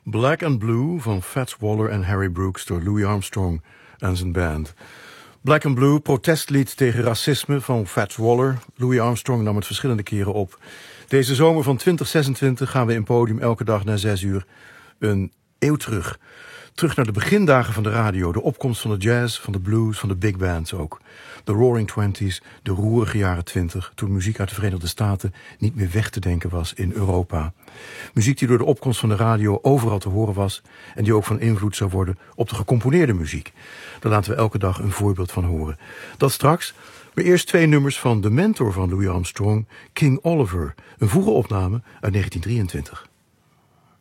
Black and Blue van Fats Waller en Harry Brooks door Louis Armstrong en zijn band. Black and Blue, protestlied tegen racisme van Fats Waller. Louis Armstrong nam het verschillende keren op. Deze zomer van 2026 gaan we in Podium elke dag na 6 uur een eeuw terug. Terug naar de begindagen van de radio, de opkomst van de jazz, van de blues, van de big bands ook. De Roaring Twenties, de roerige jaren 20, toen muziek uit de Verenigde Staten niet meer weg te denken was in Europa. Muziek die door de opkomst van de radio overal te horen was en die ook van invloed zou worden op de gecomponeerde muziek. Daar laten we elke dag een voorbeeld van horen. Dat straks, maar eerst 2 nummers van de mentor van Louis Armstrong, King Oliver, een vroege opname uit 1923.